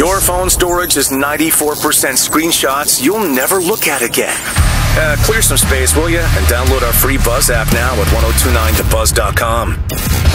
Your phone storage is 94% screenshots you'll never look at again. Clear some space, will ya? And download our free Buzz app now at 1029thebuzz.com.